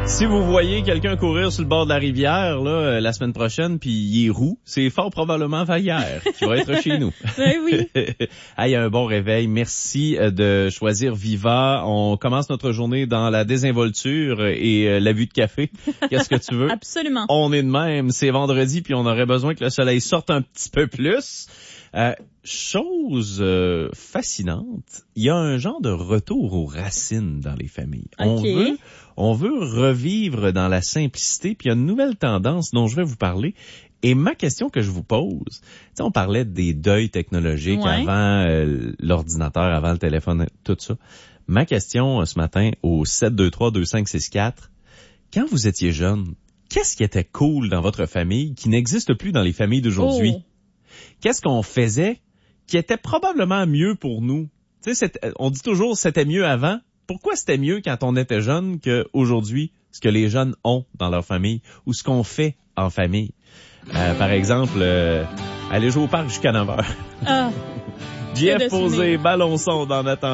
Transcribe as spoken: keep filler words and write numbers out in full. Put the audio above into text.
Si vous voyez quelqu'un courir sur le bord de la rivière là, la semaine prochaine, puis il est roux, c'est fort probablement Vallière qui va être chez nous. Ben oui. Hey, un bon réveil. Merci de choisir Viva. On commence notre journée dans la désinvolture et la vue de café. Qu'est-ce que tu veux? Absolument. On est de même. C'est vendredi, puis on aurait besoin que le soleil sorte un petit peu plus. Euh, chose euh, fascinante, il y a un genre de retour aux racines dans les familles. Okay. On veut, on veut revivre dans la simplicité, puis il y a une nouvelle tendance dont je vais vous parler. Et ma question que je vous pose, tu sais, on parlait des deuils technologiques ouais. avant euh, l'ordinateur, avant le téléphone, tout ça. Ma question euh, ce matin au sept deux trois deux cinq six quatre, quand vous étiez jeune, qu'est-ce qui était cool dans votre famille qui n'existe plus dans les familles d'aujourd'hui? Oh. Qu'est-ce qu'on faisait qui était probablement mieux pour nous? Tu sais, on dit toujours c'était mieux avant. Pourquoi c'était mieux quand on était jeune qu'aujourd'hui, ce que les jeunes ont dans leur famille ou ce qu'on fait en famille? Euh, par exemple, euh, aller jouer au parc jusqu'à neuf heures. Ah, Jeff Posé, Balançon dans notre